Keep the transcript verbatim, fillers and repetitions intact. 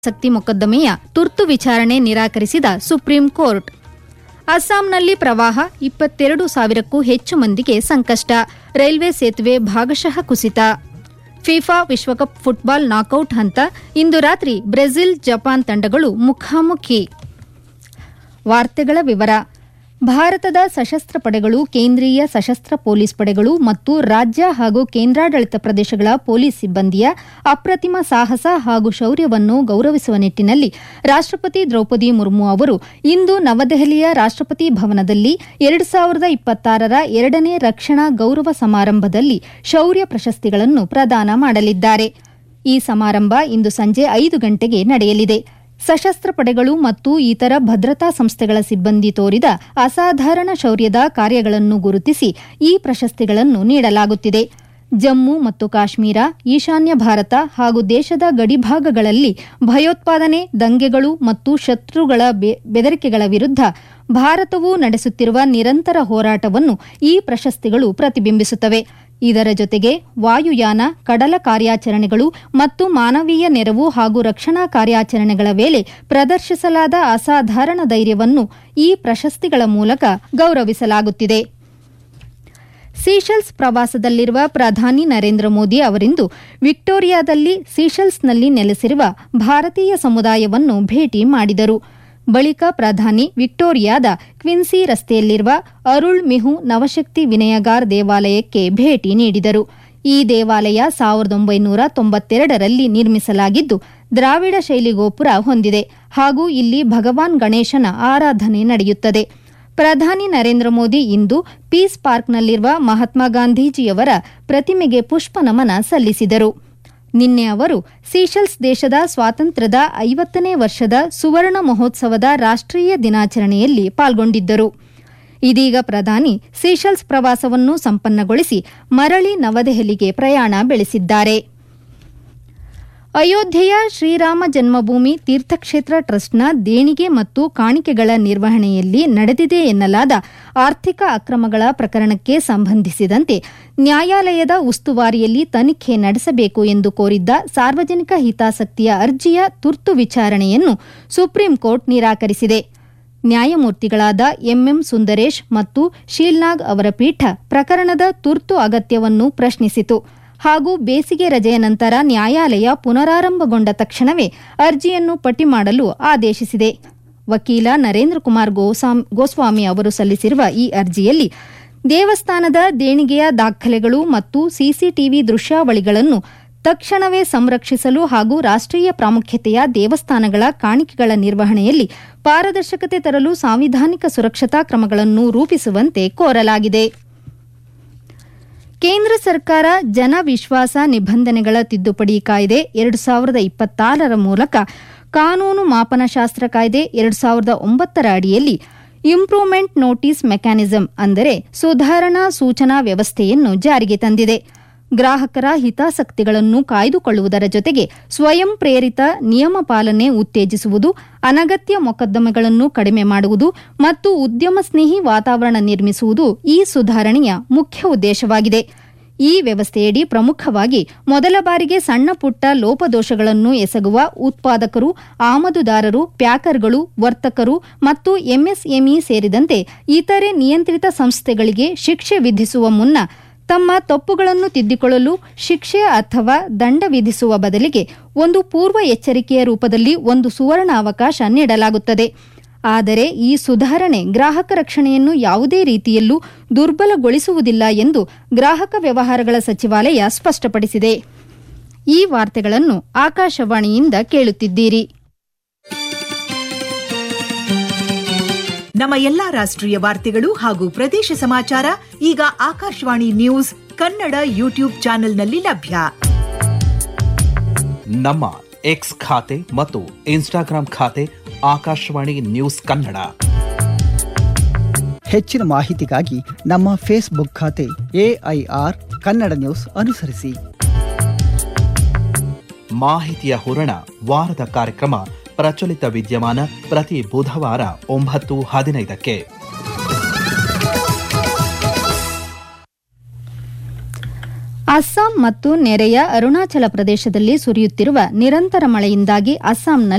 ಶಕ್ತಿ ಮೊಕದ್ದಮೆಯ ತುರ್ತು ವಿಚಾರಣೆ ನಿರಾಕರಿಸಿದ ಸುಪ್ರೀಂ ಕೋರ್ಟ್. ಅಸ್ಸಾಂನಲ್ಲಿ ಪ್ರವಾಹ, ಇಪ್ಪತ್ತೆರಡು ಸಾವಿರಕ್ಕೂ ಹೆಚ್ಚು ಮಂದಿಗೆ ಸಂಕಷ್ಟ, ರೈಲ್ವೆ ಸೇತುವೆ ಭಾಗಶಃ ಕುಸಿತ. ಫಿಫಾ ವಿಶ್ವಕಪ್ ಫುಟ್ಬಾಲ್ ನಾಕೌಟ್ ಹಂತ, ಇಂದು ರಾತ್ರಿ ಬ್ರೆಜಿಲ್ ಜಪಾನ್ ತಂಡಗಳು ಮುಖಾಮುಖಿ. ವಾರ್ತೆಗಳ ವಿವರ. ಭಾರತದ ಸಶಸ್ತ್ರ ಪಡೆಗಳು, ಕೇಂದ್ರೀಯ ಸಶಸ್ತ್ರ ಪೊಲೀಸ್ ಪಡೆಗಳು ಮತ್ತು ರಾಜ್ಯ ಹಾಗೂ ಕೇಂದ್ರಾಡಳಿತ ಪ್ರದೇಶಗಳ ಪೊಲೀಸ್ ಸಿಬ್ಬಂದಿಯ ಅಪ್ರತಿಮ ಸಾಹಸ ಹಾಗೂ ಶೌರ್ಯವನ್ನು ಗೌರವಿಸುವ ನಿಟ್ಟಿನಲ್ಲಿ ರಾಷ್ಟ್ರಪತಿ ದ್ರೌಪದಿ ಮುರ್ಮು ಅವರು ಇಂದು ನವದೆಹಲಿಯ ರಾಷ್ಟ್ರಪತಿ ಭವನದಲ್ಲಿ ಎರಡು ಸಾವಿರದ ಇಪ್ಪತ್ತಾರರ ಎರಡನೇ ರಕ್ಷಣಾ ಗೌರವ ಸಮಾರಂಭದಲ್ಲಿ ಶೌರ್ಯ ಪ್ರಶಸ್ತಿಗಳನ್ನು ಪ್ರದಾನ ಮಾಡಲಿದ್ದಾರೆ. ಈ ಸಮಾರಂಭ ಇಂದು ಸಂಜೆ ಐದು ಗಂಟೆಗೆ ನಡೆಯಲಿದೆ. ಸಶಸ್ತ್ರ ಪಡೆಗಳು ಮತ್ತು ಇತರ ಭದ್ರತಾ ಸಂಸ್ಥೆಗಳ ಸಿಬ್ಬಂದಿ ತೋರಿದ ಅಸಾಧಾರಣ ಶೌರ್ಯದ ಕಾರ್ಯಗಳನ್ನು ಗುರುತಿಸಿ ಈ ಪ್ರಶಸ್ತಿಗಳನ್ನು ನೀಡಲಾಗುತ್ತಿದೆ. ಜಮ್ಮು ಮತ್ತು ಕಾಶ್ಮೀರ, ಈಶಾನ್ಯ ಭಾರತ ಹಾಗೂ ದೇಶದ ಗಡಿಭಾಗಗಳಲ್ಲಿ ಭಯೋತ್ಪಾದನೆ, ದಂಗೆಗಳು ಮತ್ತು ಶತ್ರುಗಳ ಬೆದರಿಕೆಗಳ ವಿರುದ್ಧ ಭಾರತವು ನಡೆಸುತ್ತಿರುವ ನಿರಂತರ ಹೋರಾಟವನ್ನು ಈ ಪ್ರಶಸ್ತಿಗಳು ಪ್ರತಿಬಿಂಬಿಸುತ್ತವೆ. ಇದರ ಜೊತೆಗೆ ವಾಯುಯಾನ, ಕಡಲ ಕಾರ್ಯಾಚರಣೆಗಳು ಮತ್ತು ಮಾನವೀಯ ನೆರವು ಹಾಗೂ ರಕ್ಷಣಾ ಕಾರ್ಯಾಚರಣೆಗಳ ವೇಳೆ ಪ್ರದರ್ಶಿಸಲಾದ ಅಸಾಧಾರಣ ಧೈರ್ಯವನ್ನು ಈ ಪ್ರಶಸ್ತಿಗಳ ಮೂಲಕ ಗೌರವಿಸಲಾಗುತ್ತಿದೆ. ಸೀಶೆಲ್ಸ್ ಪ್ರವಾಸದಲ್ಲಿರುವ ಪ್ರಧಾನಿ ನರೇಂದ್ರ ಮೋದಿ ಅವರಿಂದು ವಿಕ್ಟೋರಿಯಾದಲ್ಲಿ ಸೀಶೆಲ್ಸ್ನಲ್ಲಿ ನೆಲೆಸಿರುವ ಭಾರತೀಯ ಸಮುದಾಯವನ್ನು ಭೇಟಿ ಮಾಡಿದರು. ಬಳಿಕ ಪ್ರಧಾನಿ ವಿಕ್ಟೋರಿಯಾದ ಕ್ವಿನ್ಸಿ ರಸ್ತೆಯಲ್ಲಿರುವ ಅರುಳ್ ಮಿಹು ನವಶಕ್ತಿ ವಿನಯಗಾರ್ ದೇವಾಲಯಕ್ಕೆ ಭೇಟಿ ನೀಡಿದರು. ಈ ದೇವಾಲಯ ಸಾವಿರದ ಒಂಬೈನೂರ ತೊಂಬತ್ತೆರಡರಲ್ಲಿ ನಿರ್ಮಿಸಲಾಗಿದ್ದು ದ್ರಾವಿಡ ಶೈಲಿ ಗೋಪುರ ಹೊಂದಿದೆ ಹಾಗೂ ಇಲ್ಲಿ ಭಗವಾನ್ ಗಣೇಶನ ಆರಾಧನೆ ನಡೆಯುತ್ತದೆ. ಪ್ರಧಾನಿ ನರೇಂದ್ರ ಮೋದಿ ಇಂದು ಪೀಸ್ ಪಾರ್ಕ್ನಲ್ಲಿರುವ ಮಹಾತ್ಮ ಗಾಂಧೀಜಿಯವರ ಪ್ರತಿಮೆಗೆ ಪುಷ್ಪ ನಮನ ಸಲ್ಲಿಸಿದರು. ನಿನ್ನೆ ಅವರು ಸೀಶೆಲ್ಸ್ ದೇಶದ ಸ್ವಾತಂತ್ರ್ಯದ ಐವತ್ತನೇ ವರ್ಷದ ಸುವರ್ಣ ಮಹೋತ್ಸವದ ರಾಷ್ಟ್ರೀಯ ದಿನಾಚರಣೆಯಲ್ಲಿ ಪಾಲ್ಗೊಂಡಿದ್ದರು. ಇದೀಗ ಪ್ರಧಾನಿ ಸೀಶೆಲ್ಸ್ ಪ್ರವಾಸವನ್ನು ಸಂಪನ್ನಗೊಳಿಸಿ ಮರಳಿ ನವದೆಹಲಿಗೆ ಪ್ರಯಾಣ ಬೆಳೆಸಿದ್ದಾರೆ. ಅಯೋಧ್ಯೆಯ ಶ್ರೀರಾಮ ಜನ್ಮಭೂಮಿ ತೀರ್ಥಕ್ಷೇತ್ರ ಟ್ರಸ್ಟ್ನ ದೇಣಿಗೆ ಮತ್ತು ಕಾಣಿಕೆಗಳ ನಿರ್ವಹಣೆಯಲ್ಲಿ ನಡೆದಿದೆ ಎನ್ನಲಾದ ಆರ್ಥಿಕ ಅಕ್ರಮಗಳ ಪ್ರಕರಣಕ್ಕೆ ಸಂಬಂಧಿಸಿದಂತೆ ನ್ಯಾಯಾಲಯದ ಉಸ್ತುವಾರಿಯಲ್ಲಿ ತನಿಖೆ ನಡೆಸಬೇಕು ಎಂದು ಕೋರಿದ್ದ ಸಾರ್ವಜನಿಕ ಹಿತಾಸಕ್ತಿಯ ಅರ್ಜಿಯ ತುರ್ತು ವಿಚಾರಣೆಯನ್ನು ಸುಪ್ರೀಂ ಕೋರ್ಟ್ ನಿರಾಕರಿಸಿದೆ. ನ್ಯಾಯಮೂರ್ತಿಗಳಾದ ಎಂಎಂ ಸುಂದರೇಶ್ ಮತ್ತು ಶೀಲ್ನಾಗ್ ಅವರ ಪೀಠ ಪ್ರಕರಣದ ತುರ್ತು ಅಗತ್ಯವನ್ನು ಪ್ರಶ್ನಿಸಿತು ಹಾಗೂ ಬೇಸಿಗೆ ರಜೆಯ ನಂತರ ನ್ಯಾಯಾಲಯ ಪುನರಾರಂಭಗೊಂಡ ತಕ್ಷಣವೇ ಅರ್ಜಿಯನ್ನು ಪಟ್ಟಿ ಮಾಡಲು ಆದೇಶಿಸಿದೆ. ವಕೀಲ ನರೇಂದ್ರ ಕುಮಾರ್ ಗೋಸ್ವಾಮಿ ಅವರು ಸಲ್ಲಿಸಿರುವ ಈ ಅರ್ಜಿಯಲ್ಲಿ ದೇವಸ್ಥಾನದ ದೇಣಿಗೆಯ ದಾಖಲೆಗಳು ಮತ್ತು ಸಿಸಿಟಿವಿ ದೃಶ್ಯಾವಳಿಗಳನ್ನು ತಕ್ಷಣವೇ ಸಂರಕ್ಷಿಸಲು ಹಾಗೂ ರಾಷ್ಟ್ರೀಯ ಪ್ರಾಮುಖ್ಯತೆಯ ದೇವಸ್ಥಾನಗಳ ಕಾಣಿಕೆಗಳ ನಿರ್ವಹಣೆಯಲ್ಲಿ ಪಾರದರ್ಶಕತೆ ತರಲು ಸಾಂವಿಧಾನಿಕ ಸುರಕ್ಷತಾ ಕ್ರಮಗಳನ್ನು ರೂಪಿಸುವಂತೆ ಕೋರಲಾಗಿದೆ. ಕೇಂದ್ರ ಸರ್ಕಾರ ಜನ ವಿಶ್ವಾಸ ನಿಬಂಧನೆಗಳ ತಿದ್ದುಪಡಿ ಕಾಯ್ದೆ ಎರಡು ಸಾವಿರದ ಇಪ್ಪತ್ತಾರರ ಮೂಲಕ ಕಾನೂನು ಮಾಪನಶಾಸ್ತ್ರ ಕಾಯ್ದೆ ಎರಡು ಸಾವಿರದ ಒಂಬತ್ತರ ಅಡಿಯಲ್ಲಿ ಇಂಪ್ರೂವ್ಮೆಂಟ್ ನೋಟಿಸ್ ಮೆಕ್ಯಾನಿಸಂ ಅಂದರೆ ಸುಧಾರಣಾ ಸೂಚನಾ ವ್ಯವಸ್ಥೆಯನ್ನು ಜಾರಿಗೆ ತಂದಿದೆ. ಗ್ರಾಹಕರ ಹಿತಾಸಕ್ತಿಗಳನ್ನು ಕಾಯ್ದುಕೊಳ್ಳುವುದರ ಜೊತೆಗೆ ಸ್ವಯಂ ಪ್ರೇರಿತ ನಿಯಮ ಪಾಲನೆ ಉತ್ತೇಜಿಸುವುದು, ಅನಗತ್ಯ ಮೊಕದ್ದಮೆಗಳನ್ನು ಕಡಿಮೆ ಮಾಡುವುದು ಮತ್ತು ಉದ್ಯಮ ಸ್ನೇಹಿ ವಾತಾವರಣ ನಿರ್ಮಿಸುವುದು ಈ ಸುಧಾರಣೆಯ ಮುಖ್ಯ ಉದ್ದೇಶವಾಗಿದೆ. ಈ ವ್ಯವಸ್ಥೆಯಡಿ ಪ್ರಮುಖವಾಗಿ ಮೊದಲ ಬಾರಿಗೆ ಸಣ್ಣ ಪುಟ್ಟ ಲೋಪದೋಷಗಳನ್ನು ಎಸಗುವ ಉತ್ಪಾದಕರು, ಆಮದುದಾರರು, ಪ್ಯಾಕರ್ಗಳು, ವರ್ತಕರು ಮತ್ತು ಎಂಎಸ್ಎಂಇ ಸೇರಿದಂತೆ ಇತರೆ ನಿಯಂತ್ರಿತ ಸಂಸ್ಥೆಗಳಿಗೆ ಶಿಕ್ಷೆ ವಿಧಿಸುವ ಮುನ್ನ ತಮ್ಮ ತಪ್ಪುಗಳನ್ನು ತಿದ್ದಿಕೊಳ್ಳಲು ಶಿಕ್ಷೆ ಅಥವಾ ದಂಡ ವಿಧಿಸುವ ಬದಲಿಗೆ ಒಂದು ಪೂರ್ವ ಎಚ್ಚರಿಕೆಯ ರೂಪದಲ್ಲಿ ಒಂದು ಸುವರ್ಣ ಅವಕಾಶ ನೀಡಲಾಗುತ್ತದೆ. ಆದರೆ ಈ ಸುಧಾರಣೆ ಗ್ರಾಹಕ ರಕ್ಷಣೆಯನ್ನು ಯಾವುದೇ ರೀತಿಯಲ್ಲೂ ದುರ್ಬಲಗೊಳಿಸುವುದಿಲ್ಲ ಎಂದು ಗ್ರಾಹಕ ವ್ಯವಹಾರಗಳ ಸಚಿವಾಲಯ ಸ್ಪಷ್ಟಪಡಿಸಿದೆ. ಈ ವಾರ್ತೆಗಳನ್ನು ಆಕಾಶವಾಣಿಯಿಂದ ಕೇಳುತ್ತಿದ್ದೀರಿ. ನಮ್ಮ ಎಲ್ಲಾ ರಾಷ್ಟ್ರೀಯ ವಾರ್ತೆಗಳು ಹಾಗೂ ಪ್ರದೇಶ ಸಮಾಚಾರ ಈಗ ಆಕಾಶವಾಣಿ ನ್ಯೂಸ್ ಕನ್ನಡ ಯೂಟ್ಯೂಬ್ ಚಾನೆಲ್ನಲ್ಲಿ ಲಭ್ಯ. ನಮ್ಮ ಎಕ್ಸ್ ಖಾತೆ ಮತ್ತು ಇನ್ಸ್ಟಾಗ್ರಾಂ ಖಾತೆ ಆಕಾಶವಾಣಿ ನ್ಯೂಸ್ ಕನ್ನಡ. ಹೆಚ್ಚಿನ ಮಾಹಿತಿಗಾಗಿ ನಮ್ಮ ಫೇಸ್ಬುಕ್ ಖಾತೆ ಎಐಆರ್ ಕನ್ನಡ ನ್ಯೂಸ್ ಅನುಸರಿಸಿ. ಮಾಹಿತಿಯ ಹೂರಣ ವಾರದ ಕಾರ್ಯಕ್ರಮ ಪ್ರಚಲಿತ ವಿದ್ಯಮಾನ ಪ್ರತಿ ಬುಧವಾರ ಒಂಬತ್ತು ಹದಿನೈದಕ್ಕೆ. ಅಸ್ಸಾಂ ಮತ್ತು ನೆರೆಯ ಅರುಣಾಚಲ ಪ್ರದೇಶದಲ್ಲಿ ಸುರಿಯುತ್ತಿರುವ ನಿರಂತರ ಮಳೆಯಿಂದಾಗಿ ಅಸ್ಸಾಂನಲ್ಲಿ